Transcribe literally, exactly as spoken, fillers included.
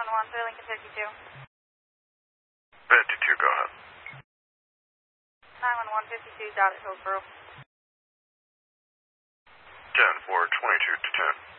one one three Lincoln fifty-two. fifty-two, go ahead. nine one one fifty-two, dot at Hillsboro. ten four, twenty-two to ten.